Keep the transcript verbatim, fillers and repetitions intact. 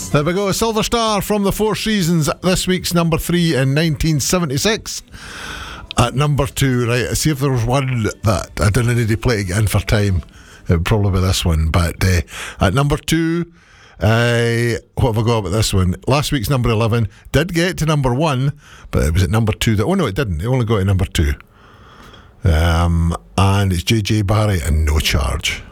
There we go, Silver Star from the Four Seasons, this week's number three in nineteen seventy-six. At number two, right, see if there was one that I didn't need to play again for time. It would probably be this one, but uh, at number two, uh, what have I got about this one? Last week's number eleven did get to number one, but it was at number two that, oh no, it didn't, it only got to number two. Um, and it's J J Barry and No Charge.